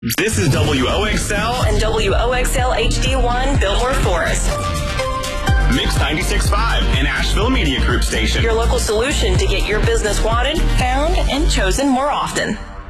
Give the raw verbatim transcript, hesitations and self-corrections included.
This is W O X L and W O X L H D one, Biltmore Forest. Mix ninety-six point five, an Asheville Media Group station. Your local solution to get your business wanted, found, and chosen more often.